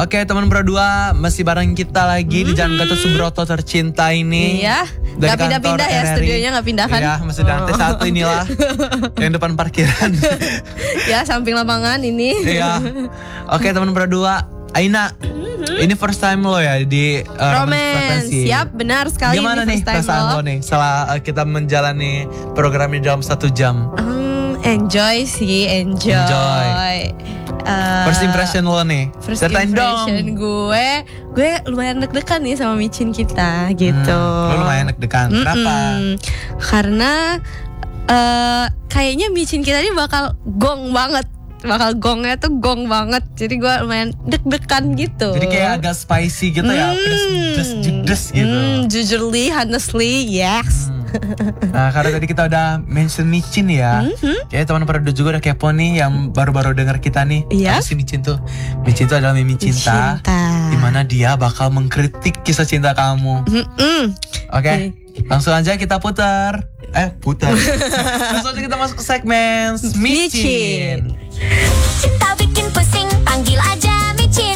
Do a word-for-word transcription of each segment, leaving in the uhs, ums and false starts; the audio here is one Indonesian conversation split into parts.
Oke teman berdua, masih bareng kita lagi mm-hmm. di Jalan Gatot Subroto tercinta ini. Iya, gak pindah-pindah ya studionya, gak pindah kan? Iya, masih di lantai satu inilah, yang depan parkiran. Ya, samping lapangan ini. Iya. Oke teman berdua, Aina, mm-hmm. ini first time lo ya di uh, Romance. Siap, benar sekali. Gimana ini nih first time perasaan lo? lo nih setelah uh, kita menjalani programnya dalam satu jam? Um, enjoy sih, enjoy. Enjoy. Uh, first impression lo nih, first ceritain impression dong. gue, gue lumayan deg-degan nih sama micin kita gitu. Hmm, lo lumayan deg-degan, Mm-mm. kenapa? Karena uh, kayaknya micin kita ini bakal gong banget. Bakal gongnya tuh gong banget. Jadi gue lumayan deg-degan gitu. Jadi kayak agak spicy gitu ya, Mm. pedes-pedes gitu. Mm, jujurly, honestly, yes. Hmm. Nah karena tadi kita udah mention micin ya, Mm-hmm. kayaknya teman perdua juga udah kepo nih yang baru-baru denger kita nih. Iya. Apa sih micin tuh? Micin tuh adalah mimi cinta, Cinta. dimana dia bakal mengkritik kisah cinta kamu. Mm-mm. Oke, Okay. langsung aja kita putar. Eh putar. Langsung aja kita masuk ke segmen micin. Cinta bikin pusing, panggil aja micin.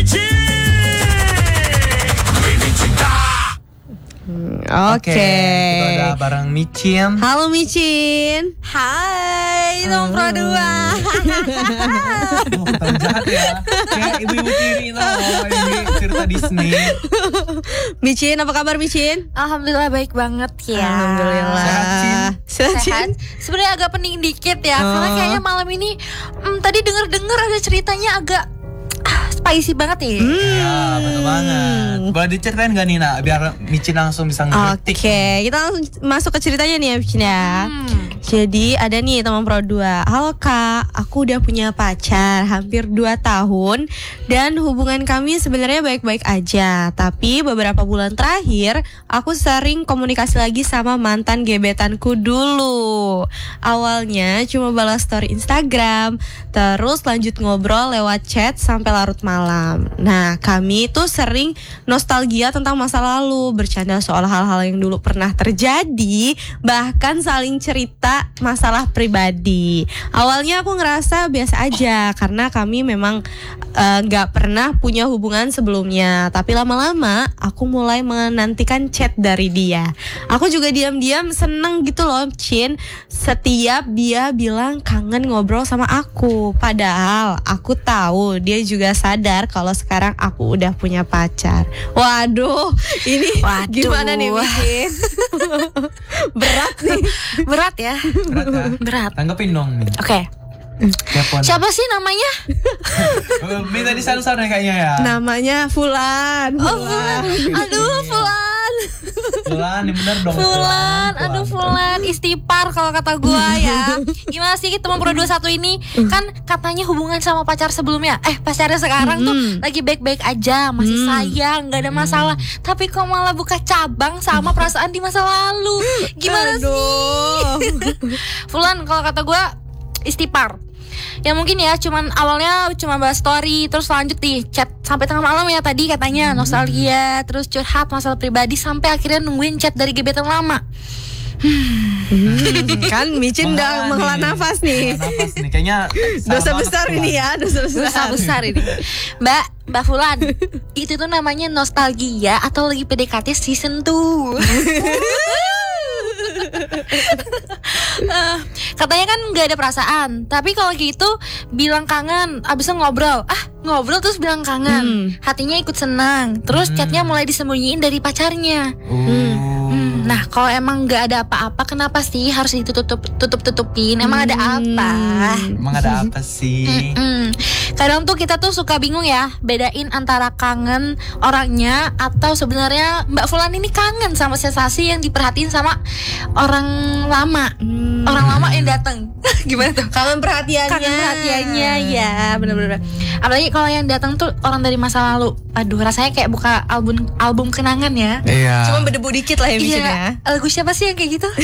Oke. Kita udah bareng micin. Halo micin. Hai, nomor dua. Oh, ketahuan jahat ya. Kayak ibu-ibu tiri tau, ini cerita Disney. Micin, apa kabar micin? Alhamdulillah baik banget ya. Alhamdulillah. Sehat, Cin? Sehat, Cin? Sehat. Sebenarnya agak pening dikit ya, Oh. karena kayaknya malam ini hmm, tadi denger-dengar ada ceritanya agak ah, spicy banget ya. Ya, betul banget. Boleh diceritain gak Nina, biar micin langsung bisa Oke, ngeritik. kita langsung masuk ke ceritanya nih ya micin ya. Hmm. Jadi ada nih teman pro dua. Halo kak, aku udah punya pacar hampir dua tahun dan hubungan kami sebenarnya baik-baik aja. Tapi beberapa bulan terakhir aku sering komunikasi lagi sama mantan gebetanku dulu. Awalnya cuma balas story Instagram, terus lanjut ngobrol lewat chat sampai larut malam. Nah kami tuh sering nostalgia tentang masa lalu, bercanda soal hal-hal yang dulu pernah terjadi, bahkan saling cerita masalah pribadi. Awalnya aku ngerasa biasa aja karena kami memang nggak uh, pernah punya hubungan sebelumnya. Tapi lama-lama aku mulai menantikan chat dari dia. Aku juga diam-diam seneng gitu loh, Cin. Setiap dia bilang kangen ngobrol sama aku. Padahal aku tahu dia juga sadar kalau sekarang aku udah punya pacar. Waduh, ini Waduh. gimana nih Micin? Berat nih. Berat ya. Berat ya? Berat. Tanggepin dong Min. Oke. Kepo. Siapa sih namanya? Minta disanu-sanu kayaknya ya. Namanya Fulan. Oh, Fulan. Aduh, Fulan. Fulan, ini bener dong. Fulan, aduh Fulan, istighfar kalau kata gua ya. Gimana sih teman pro dua satu ini? Kan katanya hubungan sama pacar sebelumnya, eh pacarnya sekarang tuh lagi baik-baik aja, masih sayang, nggak ada masalah. Tapi kok malah buka cabang sama perasaan di masa lalu? Gimana Aduh. sih? Fulan, kalau kata gua istighfar. Ya mungkin ya cuman awalnya cuma bahas story, terus lanjut di chat sampai tengah malam ya tadi katanya, nostalgia, terus curhat masalah pribadi sampai akhirnya nungguin chat dari gebetan lama. Hmm, kan Micin udah menghela nafas nih. Menghela nafas nih. Kayaknya Dosa besar ini ya, dosa besar. Dosa besar ini. Mbak, Mbak Fulan, itu tuh namanya nostalgia atau lagi P D K T season dua. uh, katanya kan nggak ada perasaan, tapi kalau gitu bilang kangen, abisnya ngobrol, ah ngobrol terus bilang kangen, Hmm. hatinya ikut senang, terus Hmm. chatnya mulai disembunyiin dari pacarnya. Uh. Hmm, nah kalau emang nggak ada apa-apa, kenapa sih harus ditutup tutup tutupin? Emang ada apa? Emang ada apa sih? Mm-mm. Kadang tuh kita tuh suka bingung ya bedain antara kangen orangnya atau sebenarnya Mbak Fulan ini kangen sama sensasi yang diperhatiin sama orang lama, Hmm. orang lama yang datang. Gimana tuh? Kangen perhatiannya. Kangen perhatiannya ya, benar-benar. Apalagi kalau yang datang tuh orang dari masa lalu. Aduh, rasanya kayak buka album album kenangan ya. Iya. Cuma berdebu dikit lah ya Micin ya. Iya, lagu siapa sih yang kayak gitu?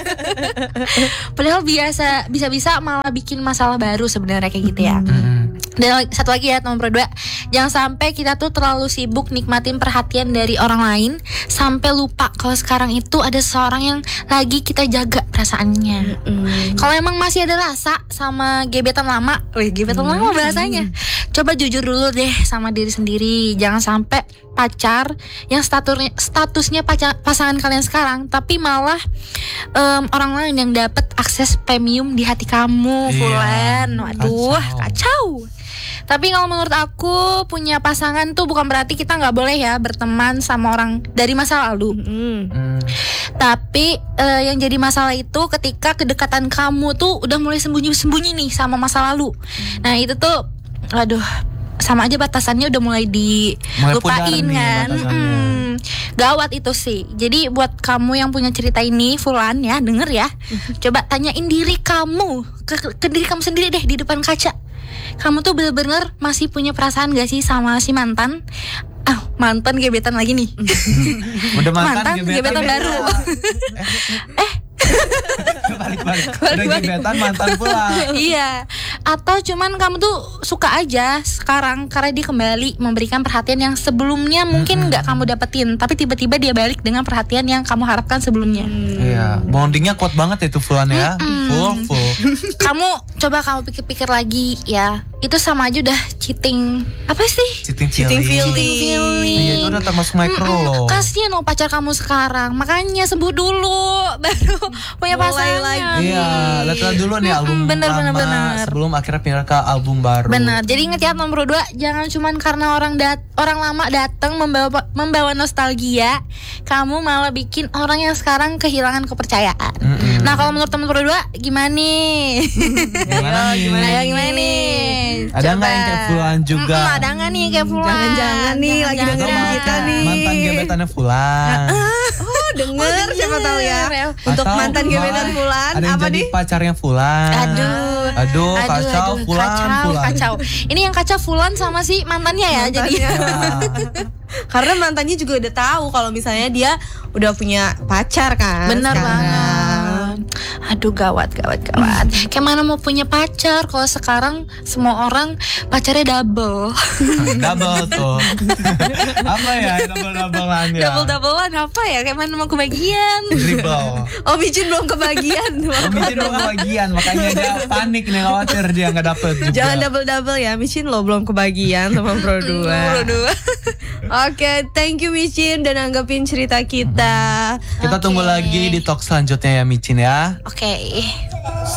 Padahal biasa bisa-bisa malah bikin masalah baru sebenarnya kayak gitu ya. Mm-mm. Dan satu lagi ya teman Pro dua, jangan sampai kita tuh terlalu sibuk nikmatin perhatian dari orang lain sampai lupa kalau sekarang itu ada seseorang yang lagi kita jaga perasaannya. Mm. Kalau emang masih ada rasa sama gebetan lama, wih gebetan mm. lama bahasanya, coba jujur dulu deh sama diri sendiri. Jangan sampai pacar yang statusnya statusnya pacar, pasangan kalian sekarang, tapi malah um, orang lain yang dapat akses premium di hati kamu, Iya. Fulan. Waduh, Kacau. kacau. Tapi kalau menurut aku, punya pasangan tuh bukan berarti kita nggak boleh ya berteman sama orang dari masa lalu. Mm. Hmm. Tapi eh, yang jadi masalah itu ketika kedekatan kamu tuh udah mulai sembunyi-sembunyi nih sama masa lalu. Nah itu tuh, aduh, sama aja batasannya udah mulai Mulai pudar dilupain nih kan. batasannya. Mm-mm. Gawat itu sih. Jadi buat kamu yang punya cerita ini, Fulan ya, denger ya. Coba tanyain diri kamu, ke, ke diri kamu sendiri deh di depan kaca. Kamu tuh bener-bener masih punya perasaan gak sih sama si mantan? Ah, mantan gebetan lagi nih. Udah mantan, Mantan gebetan baru. eh balik-balik. Udah gebetan mantan pula. Iya. Atau cuman kamu tuh suka aja sekarang karena dia kembali memberikan perhatian yang sebelumnya mungkin nggak kamu dapetin, tapi tiba-tiba dia balik dengan perhatian yang kamu harapkan sebelumnya. Iya, bondingnya kuat banget ya itu Fulan ya. Full full. Kamu coba kamu pikir-pikir lagi ya, itu sama aja udah cheating. Apa sih? Cheating Cheating feeling. feeling. Feeling. Iya, itu udah termasuk micro Mm-mm. loh. Kasian loh pacar kamu sekarang. Makanya sembuh dulu baru punya Mulai pasangan. lagi. Iya, lihat dulu nih album bener, lama bener, bener. sebelum akhirnya pindah ke album baru. Benar. Jadi ingat ya nomor dua, jangan cuman karena orang dat orang lama datang membawa membawa nostalgia, kamu malah bikin orang yang sekarang kehilangan kepercayaan. Mm-mm. Nah, kalau menurut teman berdua gimana nih? Gimana nih? Ayo gimana nih? Ada nggak Coba. yang kayak Fulan juga? Mm-mm, ada nggak nih kayak Fulan? Jangan-jangan nih, lagi Atau dengerin mantan- kita nih. Mantan gebetannya Fulan. Oh denger, siapa tahu ya. denger. Untuk Atau mantan gebetan malah Fulan, ada yang apa jadi nih? pacarnya Fulan. Aduh, Aduh, kacau, Fulan, kacau, Fulan. kacau. Ini yang kacau Fulan sama si mantannya ya, jadi. Mantannya. Karena mantannya juga udah tahu kalau misalnya dia udah punya pacar kan. Bener sekarang. banget. Aduh gawat gawat gawat. Kayak mana mau punya pacar kalau sekarang semua orang pacarnya double. Double tuh. Apa ya double-doublean ya? Double doublean apa ya? Kayak mana mau kebagian? Dribble. Oh Micin belum kebagian. Oh, Micin belum kebagian, makanya dia panik nih, khawatir dia nggak dapet juga. Jangan double-double ya, Micin lo belum kebagian sama Pro dua. Pro dua. Oke, thank you Micin dan nanggepin cerita kita. Kita tunggu Oke. lagi di talk selanjutnya ya Micin ya. Oke.